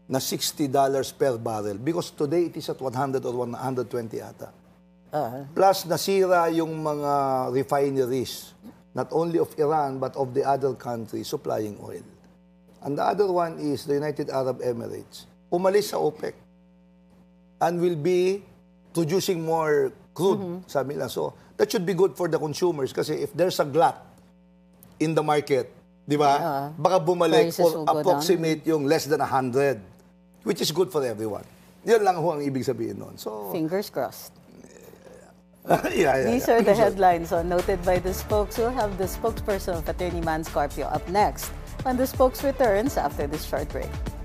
na $60 per barrel because today it is at 100 or 120 ata. Plus, nasira yung mga refineries, not only of Iran but of the other countries supplying oil. And the other one is the United Arab Emirates. Umalis sa OPEC and will be producing more crude, sabi nila. So, that should be good for the consumers kasi if there's a glut in the market, di ba? Baka bumalik or approximate yung less than 100, which is good for everyone. Yan lang ho ang ibig sabihin nun. So, fingers crossed. Yeah. These are the headlines noted by the spokes. We'll have the spokesperson of Attorney Man Scorpio up next when the spokes returns after this short break.